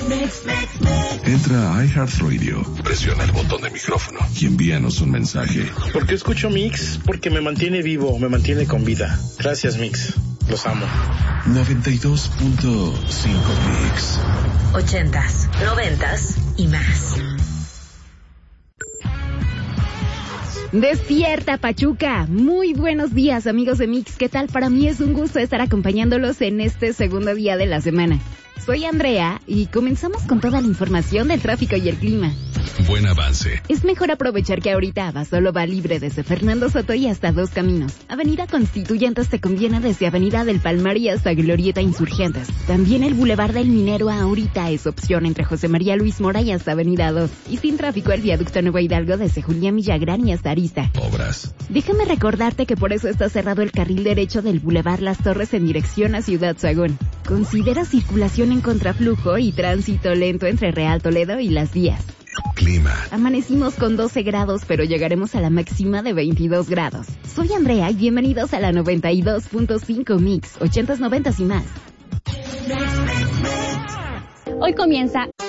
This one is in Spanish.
Entra a iHeartRadio, presiona el botón de micrófono y envíanos un mensaje. ¿Por qué escucho Mix? Porque me mantiene vivo, me mantiene con vida. Gracias, Mix. Los amo. 92.5 Mix. 80s, 90s y más. Despierta, Pachuca. Muy buenos días, amigos de Mix. ¿Qué tal? Para mí es un gusto estar acompañándolos en este segundo día de la semana. Soy Andrea y comenzamos con toda la información del tráfico y el clima. Buen avance. Es mejor aprovechar que ahorita Abasolo va libre desde Fernando Soto y hasta Dos Caminos. Avenida Constituyentes te conviene desde Avenida del Palmar y hasta Glorieta Insurgentes. También el Boulevard del Minero ahorita es opción entre José María Luis Mora y hasta Avenida 2. Y sin tráfico el viaducto Nueva Hidalgo desde Julián Villagrán y hasta Arista. Obras. Déjame recordarte que por eso está cerrado el carril derecho del Boulevard Las Torres en dirección a Ciudad Sagún. Considera circulación en contraflujo y tránsito lento entre Real Toledo y Las Vías. Clima. Amanecimos con 12 grados, pero llegaremos a la máxima de 22 grados. Soy Andrea y bienvenidos a la 92.5 Mix, 80s, 90s y más. Hoy comienza